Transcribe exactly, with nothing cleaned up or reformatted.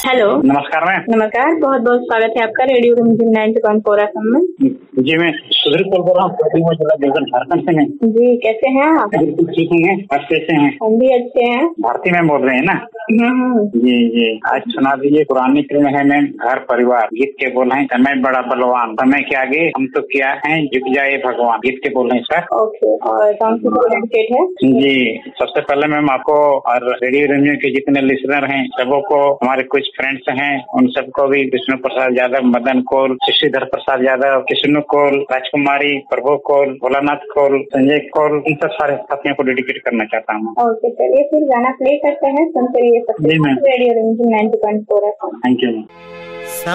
Hello, नमस्कार ma'am. नमस्कार। बहुत बहुत स्वागत है आपका रेडियो रिमझिम ninety point four F M में। जी मैं सुधीर बोल रहा हूँ, जिला देवघर झारखंड से। मैं जी, कैसे हैं आप? बिल्कुल ठीक हूँ। आप कैसे हैं? हम भी अच्छे हैं। भारती मैम बोल रहे हैं ना? हम्म। जी जी, आज सुना दीजिए। पुरानी फिल्म है मैम, घर परिवार। गीत के बोल हैं, समय बड़ा बलवान, समय के आगे हम तो क्या है, झुक जाए भगवान। गीत के बोल हैं सर। ओके, और कौन सी डेडिकेट है? जी, सबसे पहले मैम आपको और रेडियो रिमझिम के जितने लिसनर हैं सबों को, हमारे कुछ फ्रेंड्स हैं उन सबको भी, विष्णु प्रसाद यादव, मदन कोल, शशिधर प्रसाद यादव, कृष्ण कोल, राजकुमारी, प्रभु कोल, भोलानाथ कोल, संजय कोल, इन सब सारे साथियों को डेडिकेट करना चाहता हूँ। ओके, चलिए फिर गाना प्ले करते हैं, सुनते रहिए सबसे रेडियो रिमझिम ninety point four F M. Thank you.